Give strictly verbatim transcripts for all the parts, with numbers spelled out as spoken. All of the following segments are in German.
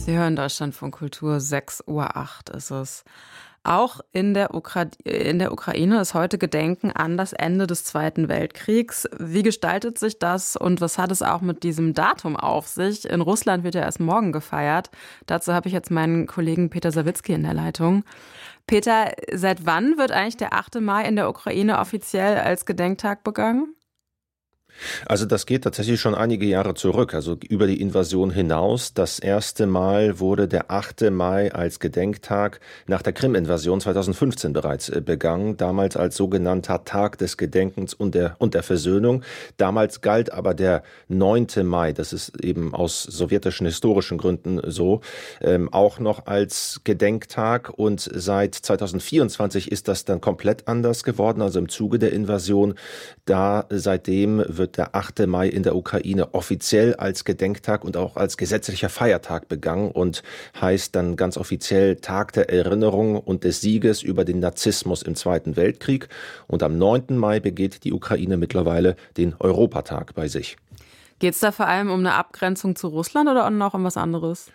Sie hören Deutschlandfunk Kultur, sechs Uhr acht ist es. Auch in der, Ukra- in der Ukraine ist heute Gedenken an das Ende des Zweiten Weltkriegs. Wie gestaltet sich das und was hat es auch mit diesem Datum auf sich? In Russland wird ja erst morgen gefeiert. Dazu habe ich jetzt meinen Kollegen Peter Sawicki in der Leitung. Peter, seit wann wird eigentlich der achte Mai in der Ukraine offiziell als Gedenktag begangen? Also das geht tatsächlich schon einige Jahre zurück, also über die Invasion hinaus. Das erste Mal wurde der achte Mai als Gedenktag nach der Krim-Invasion zweitausendfünfzehn bereits begangen, damals als sogenannter Tag des Gedenkens und der, und der Versöhnung. Damals galt aber der neunte Mai, das ist eben aus sowjetischen historischen Gründen so, ähm, auch noch als Gedenktag, und seit zweitausendvierundzwanzig ist das dann komplett anders geworden, also im Zuge der Invasion. Da seitdem wird der achte Mai in der Ukraine offiziell als Gedenktag und auch als gesetzlicher Feiertag begangen und heißt dann ganz offiziell Tag der Erinnerung und des Sieges über den Nazismus im Zweiten Weltkrieg. Und am neunten Mai begeht die Ukraine mittlerweile den Europatag bei sich. Geht es da vor allem um eine Abgrenzung zu Russland oder noch um was anderes?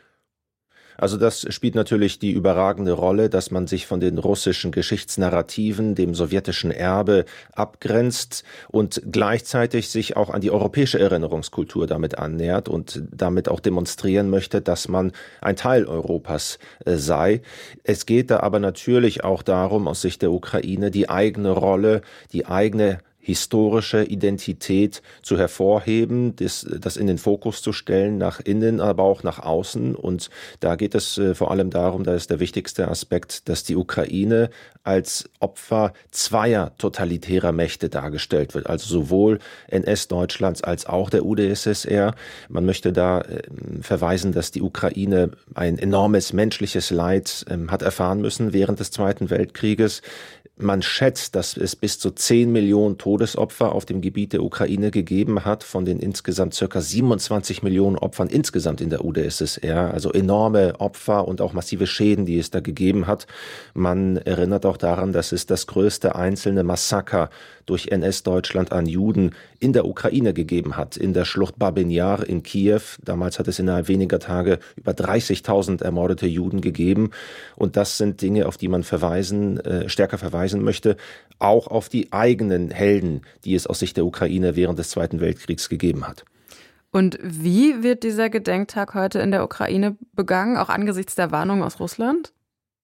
Also das spielt natürlich die überragende Rolle, dass man sich von den russischen Geschichtsnarrativen, dem sowjetischen Erbe abgrenzt und gleichzeitig sich auch an die europäische Erinnerungskultur damit annähert und damit auch demonstrieren möchte, dass man ein Teil Europas äh, sei. Es geht da aber natürlich auch darum, aus Sicht der Ukraine die eigene Rolle, die eigene historische Identität zu hervorheben, das, das in den Fokus zu stellen, nach innen, aber auch nach außen. Und da geht es äh, vor allem darum, da ist der wichtigste Aspekt, dass die Ukraine als Opfer zweier totalitärer Mächte dargestellt wird, also sowohl N S-Deutschlands als auch der U d S S R. Man möchte da äh, verweisen, dass die Ukraine ein enormes menschliches Leid äh, hat erfahren müssen während des Zweiten Weltkrieges. Man schätzt, dass es bis zu zehn Millionen Todesopfer auf dem Gebiet der Ukraine gegeben hat, von den insgesamt circa siebenundzwanzig Millionen Opfern insgesamt in der U d S S R. Also enorme Opfer und auch massive Schäden, die es da gegeben hat. Man erinnert auch daran, dass es das größte einzelne Massaker durch N S-Deutschland an Juden in der Ukraine gegeben hat, in der Schlucht Babin Jar in Kiew. Damals hat es innerhalb weniger Tage über dreißigtausend ermordete Juden gegeben. Und das sind Dinge, auf die man verweisen, äh, stärker verweisen möchte, auch auf die eigenen Helden, die es aus Sicht der Ukraine während des Zweiten Weltkriegs gegeben hat. Und wie wird dieser Gedenktag heute in der Ukraine begangen, auch angesichts der Warnung aus Russland?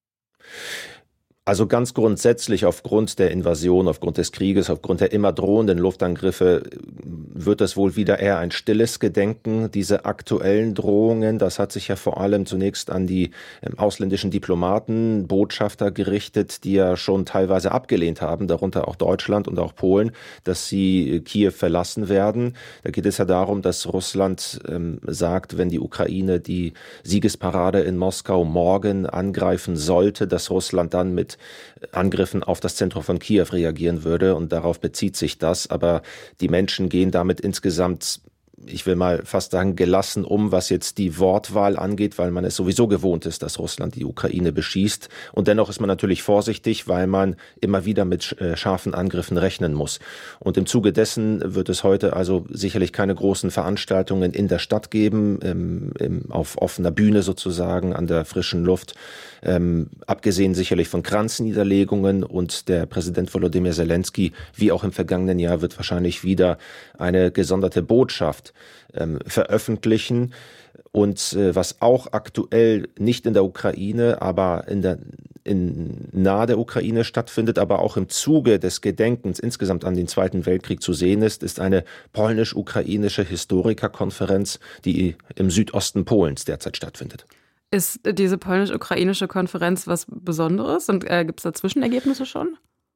Also ganz grundsätzlich aufgrund der Invasion, aufgrund des Krieges, aufgrund der immer drohenden Luftangriffe wird es wohl wieder eher ein stilles Gedenken. Diese aktuellen Drohungen, das hat sich ja vor allem zunächst an die ähm, ausländischen Diplomaten, Botschafter gerichtet, die ja schon teilweise abgelehnt haben, darunter auch Deutschland und auch Polen, dass sie Kiew verlassen werden. Da geht es ja darum, dass Russland ähm, sagt, wenn die Ukraine die Siegesparade in Moskau morgen angreifen sollte, dass Russland dann mit Angriffen auf das Zentrum von Kiew reagieren würde, und darauf bezieht sich das. Aber die Menschen gehen damit insgesamt, ich will mal fast sagen, gelassen um, was jetzt die Wortwahl angeht, weil man es sowieso gewohnt ist, dass Russland die Ukraine beschießt. Und dennoch ist man natürlich vorsichtig, weil man immer wieder mit scharfen Angriffen rechnen muss. Und im Zuge dessen wird es heute also sicherlich keine großen Veranstaltungen in der Stadt geben, im, im, auf offener Bühne sozusagen, an der frischen Luft. Ähm, abgesehen sicherlich von Kranzniederlegungen, und der Präsident Volodymyr Zelensky, wie auch im vergangenen Jahr, wird wahrscheinlich wieder eine gesonderte Botschaft ähm, veröffentlichen. Und äh, was auch aktuell nicht in der Ukraine, aber in der in nahe der Ukraine stattfindet, aber auch im Zuge des Gedenkens insgesamt an den Zweiten Weltkrieg zu sehen ist, ist eine polnisch-ukrainische Historikerkonferenz, die im Südosten Polens derzeit stattfindet. Ist diese polnisch-ukrainische Konferenz was Besonderes und äh, gibt es da Zwischenergebnisse schon?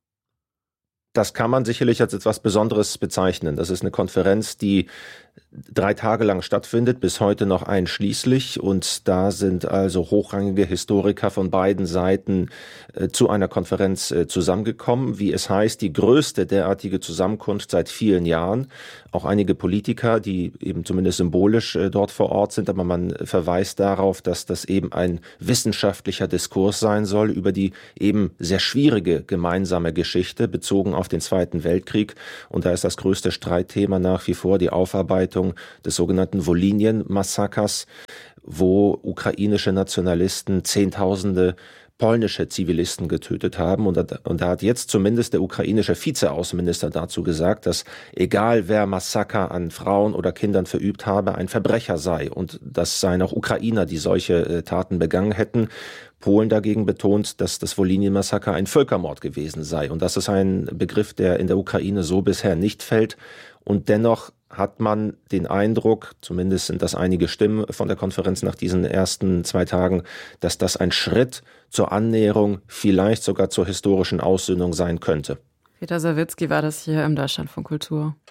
Das kann man sicherlich als etwas Besonderes bezeichnen. Das ist eine Konferenz, die drei Tage lang stattfindet, bis heute noch einschließlich. Und da sind also hochrangige Historiker von beiden Seiten äh, zu einer Konferenz äh, zusammengekommen. Wie es heißt, die größte derartige Zusammenkunft seit vielen Jahren. Auch einige Politiker, die eben zumindest symbolisch äh, dort vor Ort sind. Aber man verweist darauf, dass das eben ein wissenschaftlicher Diskurs sein soll über die eben sehr schwierige gemeinsame Geschichte bezogen auf den Zweiten Weltkrieg. Und da ist das größte Streitthema nach wie vor die Aufarbeitung des sogenannten Volynian-Massakers, wo ukrainische Nationalisten Zehntausende polnische Zivilisten getötet haben. Und da, und da hat jetzt zumindest der ukrainische Vizeaußenminister dazu gesagt, dass egal wer Massaker an Frauen oder Kindern verübt habe, ein Verbrecher sei. Und das seien auch Ukrainer, die solche äh, Taten begangen hätten. Polen dagegen betont, dass das Wolynin-Massaker ein Völkermord gewesen sei. Und das ist ein Begriff, der in der Ukraine so bisher nicht fällt. Und dennoch hat man den Eindruck, zumindest sind das einige Stimmen von der Konferenz nach diesen ersten zwei Tagen, dass das ein Schritt zur Annäherung, vielleicht sogar zur historischen Aussöhnung sein könnte. Peter Sawicki war das hier im Deutschlandfunk Kultur.